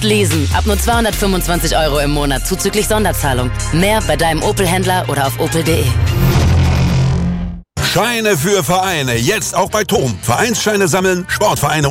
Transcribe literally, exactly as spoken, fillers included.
Leasen. Ab nur zweihundertfünfundzwanzig Euro im Monat zuzüglich Sonderzahlung. Mehr bei deinem Opel-Händler oder auf opel punkt de. Scheine für Vereine. Jetzt auch bei T O M. Vereinsscheine sammeln, Sportvereine